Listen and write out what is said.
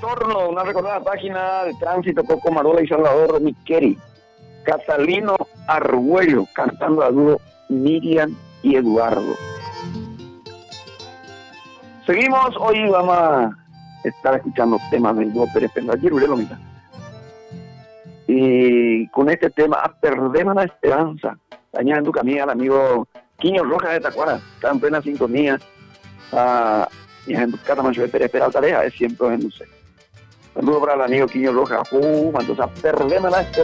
retorno, una recordada página de tránsito, Coco Marola y Salvador Miqueri. Catalino Argüello, cantando a dúo Miriam y Eduardo. Seguimos, hoy vamos a estar escuchando temas del dúo Pérez Pendas, Lomita. Y con este tema, Perdemos la Esperanza, dañando tu camino al amigo Quiño Rojas de Tacuara, está en plena sintonía. Y en Catamacho de Pérez Peralta Aleja, es siempre en Dulce. Saludos para el amigo Quiño Rojas, entonces Perdemos la Esperanza.